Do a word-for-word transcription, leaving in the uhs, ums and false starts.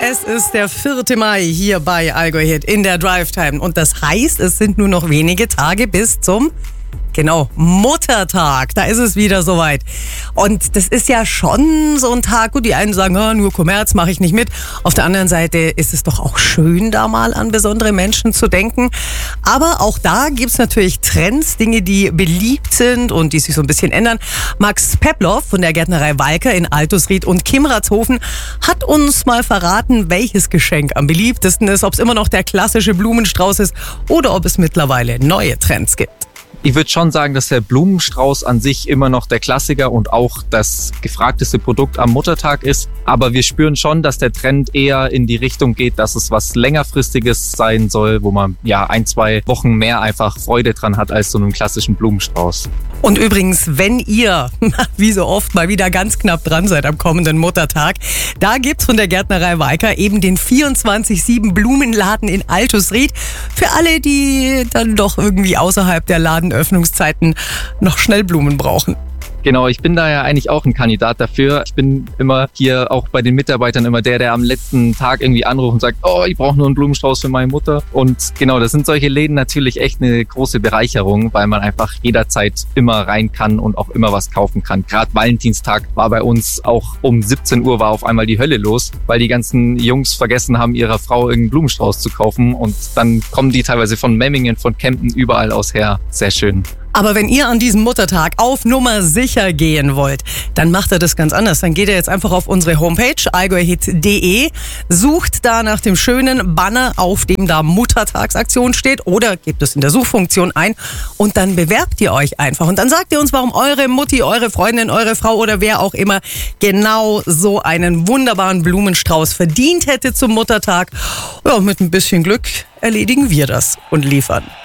Es ist der vierte Mai hier bei Allgäu Hit in der Drive Time. Und das heißt, es sind nur noch wenige Tage bis zum, genau, Muttertag. Da ist es wieder soweit. Und das ist ja schon so ein Tag, gut, die einen sagen, ja, nur Kommerz, mache ich nicht mit. Auf der anderen Seite ist es doch auch schön, da mal an besondere Menschen zu denken. Aber auch da gibt's natürlich Trends, Dinge, die beliebt sind und die sich so ein bisschen ändern. Max Peploff von der Gärtnerei Walker in Altusried und Kimratshofen hat uns mal verraten, welches Geschenk am beliebtesten ist, ob es immer noch der klassische Blumenstrauß ist oder ob es mittlerweile neue Trends gibt. Ich würde schon sagen, dass der Blumenstrauß an sich immer noch der Klassiker und auch das gefragteste Produkt am Muttertag ist. Aber wir spüren schon, dass der Trend eher in die Richtung geht, dass es was längerfristiges sein soll, wo man ja ein, zwei Wochen mehr einfach Freude dran hat als so einen klassischen Blumenstrauß. Und übrigens, wenn ihr, wie so oft, mal wieder ganz knapp dran seid am kommenden Muttertag, da gibt's von der Gärtnerei Walker eben den vierundzwanzig sieben Blumenladen in Altusried. Für alle, die dann doch irgendwie außerhalb der Ladenöffnungszeiten noch schnell Blumen brauchen. Genau, ich bin da ja eigentlich auch ein Kandidat dafür. Ich bin immer hier auch bei den Mitarbeitern immer der, der am letzten Tag irgendwie anruft und sagt, oh, ich brauche nur einen Blumenstrauß für meine Mutter. Und genau, das sind solche Läden natürlich echt eine große Bereicherung, weil man einfach jederzeit immer rein kann und auch immer was kaufen kann. Gerade Valentinstag war bei uns auch um siebzehn Uhr war auf einmal die Hölle los, weil die ganzen Jungs vergessen haben, ihrer Frau irgendeinen Blumenstrauß zu kaufen. Und dann kommen die teilweise von Memmingen, von Kempten, überall aus her. Sehr schön. Aber wenn ihr an diesem Muttertag auf Nummer sicher gehen wollt, dann macht ihr das ganz anders. Dann geht ihr jetzt einfach auf unsere Homepage allgäuhit punkt de, sucht da nach dem schönen Banner, auf dem da Muttertagsaktion steht, oder gebt es in der Suchfunktion ein und dann bewerbt ihr euch einfach. Und dann sagt ihr uns, warum eure Mutti, eure Freundin, eure Frau oder wer auch immer genau so einen wunderbaren Blumenstrauß verdient hätte zum Muttertag. Ja, mit ein bisschen Glück erledigen wir das und liefern.